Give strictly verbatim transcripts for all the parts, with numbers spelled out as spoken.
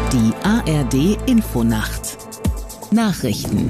Die A R D-Infonacht. Nachrichten.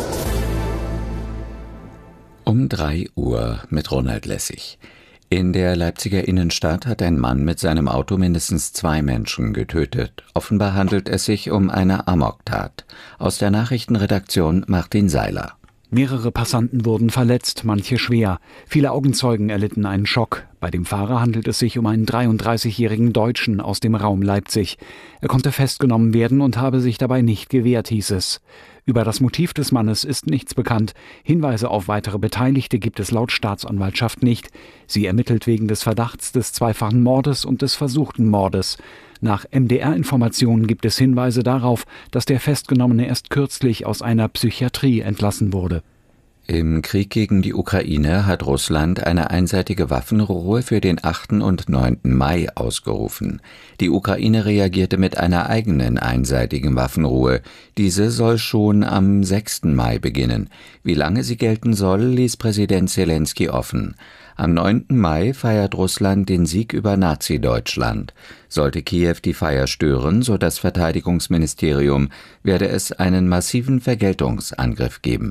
Um drei Uhr mit Ronald Lessig. In der Leipziger Innenstadt hat ein Mann mit seinem Auto mindestens zwei Menschen getötet. Offenbar handelt es sich um eine Amoktat. Aus der Nachrichtenredaktion Martin Seiler. Mehrere Passanten wurden verletzt, manche schwer. Viele Augenzeugen erlitten einen Schock. Bei dem Fahrer handelt es sich um einen dreiunddreißigjährigen Deutschen aus dem Raum Leipzig. Er konnte festgenommen werden und habe sich dabei nicht gewehrt, hieß es. Über das Motiv des Mannes ist nichts bekannt. Hinweise auf weitere Beteiligte gibt es laut Staatsanwaltschaft nicht. Sie ermittelt wegen des Verdachts des zweifachen Mordes und des versuchten Mordes. Nach M D R-Informationen gibt es Hinweise darauf, dass der Festgenommene erst kürzlich aus einer Psychiatrie entlassen wurde. Im Krieg gegen die Ukraine hat Russland eine einseitige Waffenruhe für den achten und neunten Mai ausgerufen. Die Ukraine reagierte mit einer eigenen einseitigen Waffenruhe. Diese soll schon am sechsten Mai beginnen. Wie lange sie gelten soll, ließ Präsident Selenskyj offen. Am neunten Mai feiert Russland den Sieg über Nazi-Deutschland. Sollte Kiew die Feier stören, so das Verteidigungsministerium, werde es einen massiven Vergeltungsangriff geben.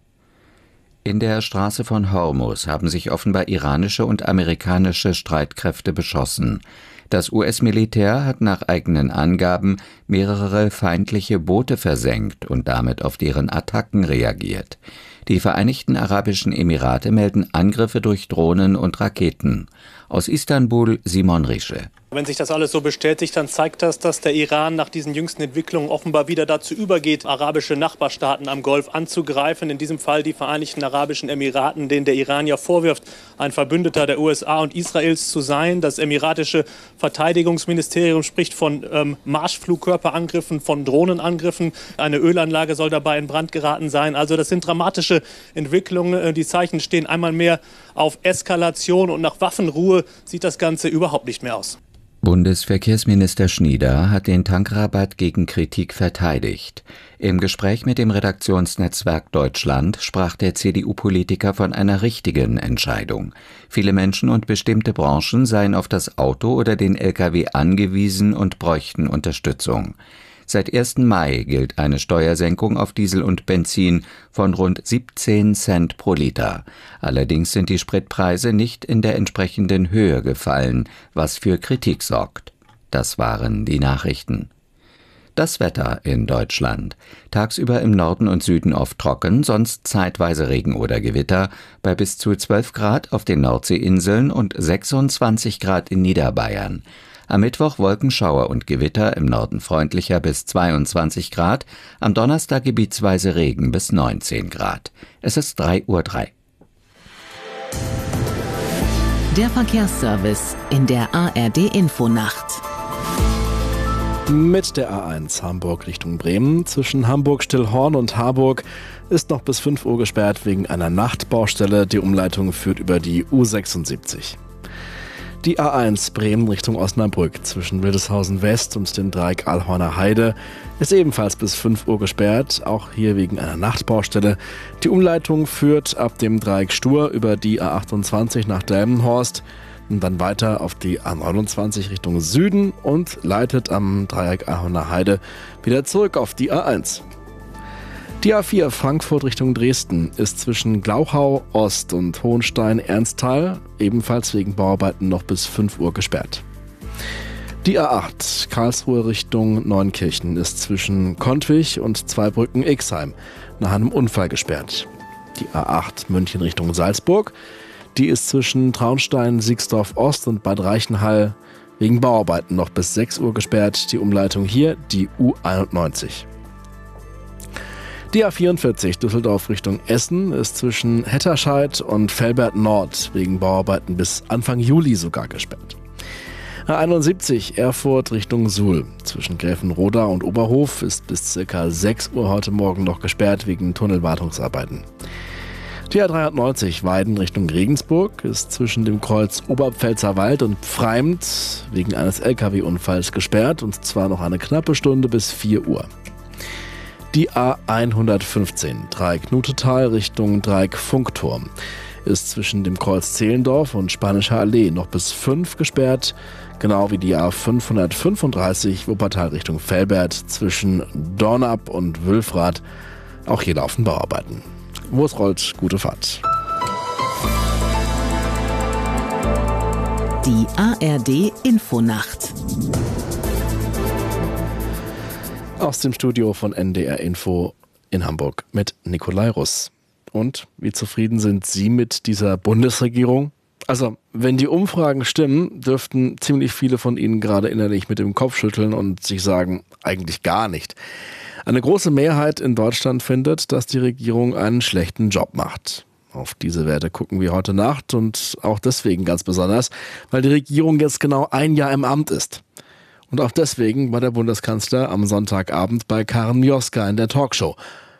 In der Straße von Hormuz haben sich offenbar iranische und amerikanische Streitkräfte beschossen. Das U S-Militär hat nach eigenen Angaben mehrere feindliche Boote versenkt und damit auf deren Attacken reagiert. Die Vereinigten Arabischen Emirate melden Angriffe durch Drohnen und Raketen. Aus Istanbul Simon Rische. Wenn sich das alles so bestätigt, dann zeigt das, dass der Iran nach diesen jüngsten Entwicklungen offenbar wieder dazu übergeht, arabische Nachbarstaaten am Golf anzugreifen. In diesem Fall die Vereinigten Arabischen Emiraten, denen der Iran ja vorwirft, ein Verbündeter der U S A und Israels zu sein. Das emiratische Verteidigungsministerium spricht von ähm, Marschflugkörperangriffen, von Drohnenangriffen. Eine Ölanlage soll dabei in Brand geraten sein. Also das sind dramatische Entwicklungen. Die Zeichen stehen einmal mehr auf Eskalation und nach Waffenruhe sieht das Ganze überhaupt nicht mehr aus. Bundesverkehrsminister Schnieder hat den Tankrabatt gegen Kritik verteidigt. Im Gespräch mit dem Redaktionsnetzwerk Deutschland sprach der C D U-Politiker von einer richtigen Entscheidung. Viele Menschen und bestimmte Branchen seien auf das Auto oder den L K W angewiesen und bräuchten Unterstützung. Seit ersten Mai gilt eine Steuersenkung auf Diesel und Benzin von rund siebzehn Cent pro Liter. Allerdings sind die Spritpreise nicht in der entsprechenden Höhe gefallen, was für Kritik sorgt. Das waren die Nachrichten. Das Wetter in Deutschland. Tagsüber im Norden und Süden oft trocken, sonst zeitweise Regen oder Gewitter, bei bis zu zwölf Grad auf den Nordseeinseln und sechsundzwanzig Grad in Niederbayern. Am Mittwoch Wolkenschauer und Gewitter, im Norden freundlicher bis zweiundzwanzig Grad, am Donnerstag gebietsweise Regen bis neunzehn Grad. Es ist drei Uhr drei. Der Verkehrsservice in der A R D-Infonacht. Mit der A eins Hamburg Richtung Bremen zwischen Hamburg-Stillhorn und Harburg ist noch bis fünf Uhr gesperrt wegen einer Nachtbaustelle. Die Umleitung führt über die U sechsundsiebzig. Die A eins Bremen Richtung Osnabrück zwischen Wildeshausen West und dem Dreieck Alhorner Heide ist ebenfalls bis fünf Uhr gesperrt, auch hier wegen einer Nachtbaustelle. Die Umleitung führt ab dem Dreieck Stur über die A achtundzwanzig nach Delmenhorst und dann weiter auf die A neunundzwanzig Richtung Süden und leitet am Dreieck Alhorner Heide wieder zurück auf die A eins. Die A vier Frankfurt Richtung Dresden ist zwischen Glauchau Ost und Hohenstein-Ernsthal ebenfalls wegen Bauarbeiten noch bis fünf Uhr gesperrt. Die A acht Karlsruhe Richtung Neunkirchen ist zwischen Kontwig und Zweibrücken-Ixheim nach einem Unfall gesperrt. Die A acht München Richtung Salzburg, die ist zwischen Traunstein, Siegsdorf Ost und Bad Reichenhall wegen Bauarbeiten noch bis sechs Uhr gesperrt. Die Umleitung hier die U einundneunzig. Die A vierundvierzig Düsseldorf Richtung Essen ist zwischen Hetterscheid und Velbert Nord wegen Bauarbeiten bis Anfang Juli sogar gesperrt. A einundsiebzig Erfurt Richtung Suhl zwischen Gräfenroda und Oberhof ist bis ca. sechs Uhr heute Morgen noch gesperrt wegen Tunnelwartungsarbeiten. Die A dreiundneunzig Weiden Richtung Regensburg ist zwischen dem Kreuz Oberpfälzer Wald und Pfreimt wegen eines L K W-Unfalls gesperrt und zwar noch eine knappe Stunde bis vier Uhr. Die A hundertfünfzehn Dreieck Nutetal Richtung Dreieck Funkturm ist zwischen dem Kreuz Zehlendorf und Spanischer Allee noch bis fünf gesperrt, genau wie die A fünfhundertfünfunddreißig Wuppertal Richtung Velbert zwischen Dornap und Wülfrath. Auch hier laufen Bauarbeiten. Wo es rollt, gute Fahrt. Die A R D Infonacht. Aus dem Studio von N D R Info in Hamburg mit Nikolai Russ. Und wie zufrieden sind Sie mit dieser Bundesregierung? Also, wenn die Umfragen stimmen, dürften ziemlich viele von Ihnen gerade innerlich mit dem Kopf schütteln und sich sagen, eigentlich gar nicht. Eine große Mehrheit in Deutschland findet, dass die Regierung einen schlechten Job macht. Auf diese Werte gucken wir heute Nacht und auch deswegen ganz besonders, weil die Regierung jetzt genau ein Jahr im Amt ist. Und auch deswegen war der Bundeskanzler am Sonntagabend bei Karen Mioska in der Talkshow.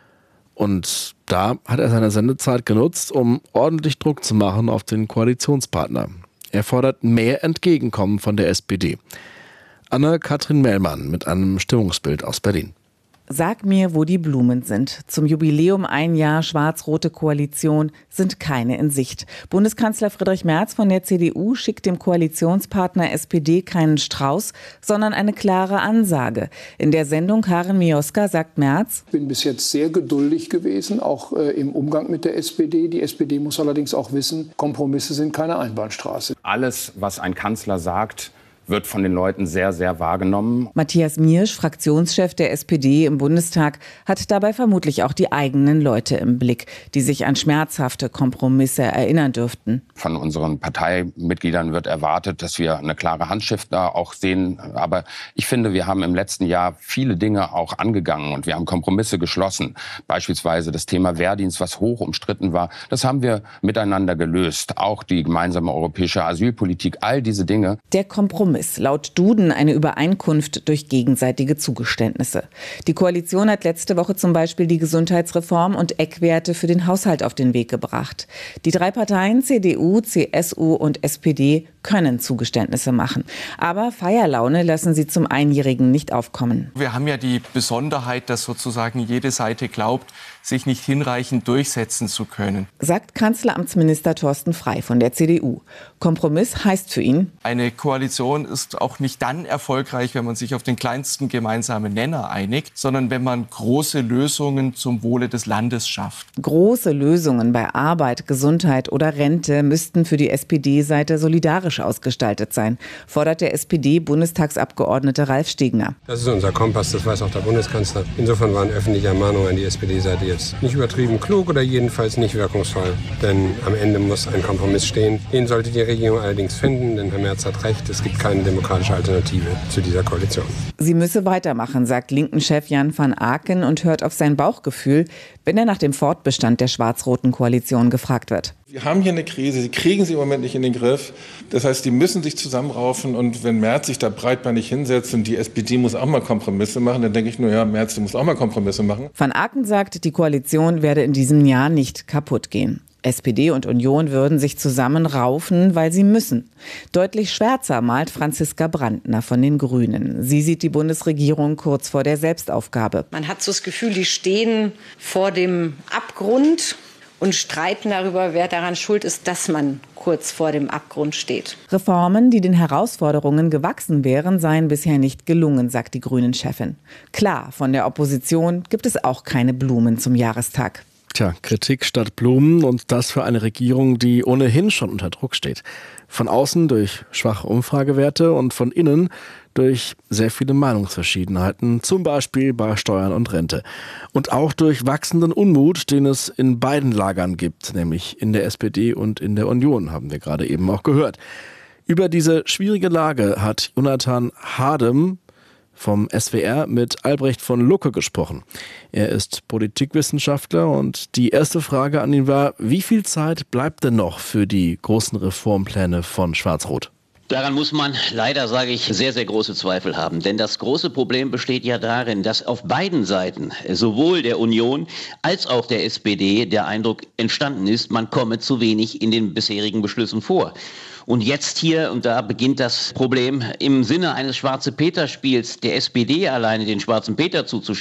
Und da hat er seine Sendezeit genutzt, um ordentlich Druck zu machen auf den Koalitionspartner. Er fordert mehr Entgegenkommen von der S P D. Anne-Kathrin Mellmann mit einem Stimmungsbild aus Berlin. Sag mir, wo die Blumen sind. Zum Jubiläum ein Jahr schwarz-rote Koalition sind keine in Sicht. Bundeskanzler Friedrich Merz von der C D U schickt dem Koalitionspartner S P D keinen Strauß, sondern eine klare Ansage. In der Sendung Karen Mioska sagt Merz: Ich bin bis jetzt sehr geduldig gewesen, auch äh, im Umgang mit der S P D. Die S P D muss allerdings auch wissen, Kompromisse sind keine Einbahnstraße. Alles, was ein Kanzler sagt, wird von den Leuten sehr, sehr wahrgenommen. Matthias Miersch, Fraktionschef der S P D im Bundestag, hat dabei vermutlich auch die eigenen Leute im Blick, die sich an schmerzhafte Kompromisse erinnern dürften. Von unseren Parteimitgliedern wird erwartet, dass wir eine klare Handschrift da auch sehen. Aber ich finde, wir haben im letzten Jahr viele Dinge auch angegangen und wir haben Kompromisse geschlossen. Beispielsweise das Thema Wehrdienst, was hoch umstritten war. Das haben wir miteinander gelöst. Auch die gemeinsame europäische Asylpolitik, all diese Dinge. Der Kompromiss. Laut Duden eine Übereinkunft durch gegenseitige Zugeständnisse. Die Koalition hat letzte Woche zum Beispiel die Gesundheitsreform und Eckwerte für den Haushalt auf den Weg gebracht. Die drei Parteien C D U, C S U und S P D können Zugeständnisse machen. Aber Feierlaune lassen sie zum Einjährigen nicht aufkommen. Wir haben ja die Besonderheit, dass sozusagen jede Seite glaubt, sich nicht hinreichend durchsetzen zu können. Sagt Kanzleramtsminister Thorsten Frey von der C D U. Kompromiss heißt für ihn: Eine Koalition ist auch nicht dann erfolgreich, wenn man sich auf den kleinsten gemeinsamen Nenner einigt, sondern wenn man große Lösungen zum Wohle des Landes schafft. Große Lösungen bei Arbeit, Gesundheit oder Rente müssten für die S P D-Seite solidarisch ausgestaltet sein, fordert der S P D-Bundestagsabgeordnete Ralf Stegner. Das ist unser Kompass, das weiß auch der Bundeskanzler. Insofern waren öffentliche Ermahnungen an die S P D-Seite jetzt nicht übertrieben klug oder jedenfalls nicht wirkungsvoll. Denn am Ende muss ein Kompromiss stehen. Den sollte die Regierung allerdings finden, denn Herr Merz hat recht, es gibt keine demokratische Alternative zu dieser Koalition. Sie müsse weitermachen, sagt Linken-Chef Jan van Aken und hört auf sein Bauchgefühl, wenn er nach dem Fortbestand der schwarz-roten Koalition gefragt wird. Wir haben hier eine Krise, sie kriegen sie im Moment nicht in den Griff. Das heißt, die müssen sich zusammenraufen und wenn Merz sich da breitbeinig hinsetzt und die S P D muss auch mal Kompromisse machen, dann denke ich nur, ja, Merz, du musst auch mal Kompromisse machen. Van Aken sagt, die Koalition werde in diesem Jahr nicht kaputt gehen. S P D und Union würden sich zusammenraufen, weil sie müssen. Deutlich schwärzer malt Franziska Brandner von den Grünen. Sie sieht die Bundesregierung kurz vor der Selbstaufgabe. Man hat so das Gefühl, die stehen vor dem Abgrund und streiten darüber, wer daran schuld ist, dass man kurz vor dem Abgrund steht. Reformen, die den Herausforderungen gewachsen wären, seien bisher nicht gelungen, sagt die Grünen-Chefin. Klar, von der Opposition gibt es auch keine Blumen zum Jahrestag. Tja, Kritik statt Blumen und das für eine Regierung, die ohnehin schon unter Druck steht. Von außen durch schwache Umfragewerte und von innen durch sehr viele Meinungsverschiedenheiten, zum Beispiel bei Steuern und Rente. Und auch durch wachsenden Unmut, den es in beiden Lagern gibt, nämlich in der S P D und in der Union, haben wir gerade eben auch gehört. Über diese schwierige Lage hat Jonathan Hadem vom S W R mit Albrecht von Lucke gesprochen. Er ist Politikwissenschaftler und die erste Frage an ihn war, wie viel Zeit bleibt denn noch für die großen Reformpläne von Schwarz-Rot? Daran muss man leider, sage ich, sehr, sehr große Zweifel haben. Denn das große Problem besteht ja darin, dass auf beiden Seiten, sowohl der Union als auch der S P D, der Eindruck entstanden ist, man komme zu wenig in den bisherigen Beschlüssen vor. Und jetzt hier, und da beginnt das Problem, im Sinne eines Schwarze-Peter-Spiels der S P D alleine den Schwarzen Peter zuzuschieben,